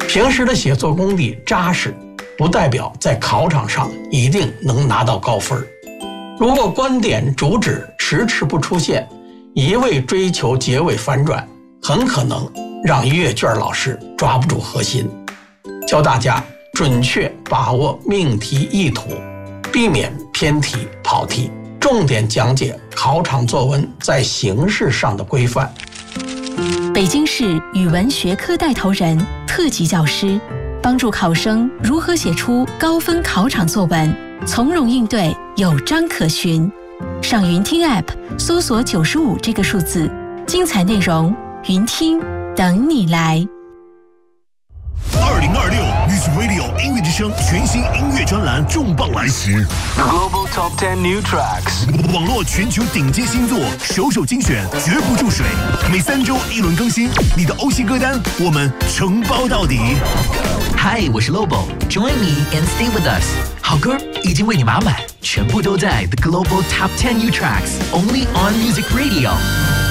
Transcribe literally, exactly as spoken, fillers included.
平时的写作功底扎实，不代表在考场上一定能拿到高分。如果观点主旨迟迟不出现，一味追求结尾反转，很可能让阅卷老师抓不住核心。教大家准确把握命题意图，避免偏题跑题，重点讲解考场作文在形式上的规范。 北京市语文学科带头人、特级教师，帮助考生如何写出高分考场作文，从容应对，有章可循。上云听 App 搜索九十五这个数字，精彩内容云听等你来。 二零二六 Music Radio 音乐之声全新音乐专栏重磅来袭 Global Top ten New Tracks， 网络全球顶尖新作首首精选，绝不注水。每三周一轮更新，你的欧系歌单我们承包到底。 嗨，我是 Lobo， Join me and stay with us。好歌已经为你码满，全部都在 The Global Top ten New Tracks， only on Music Radio。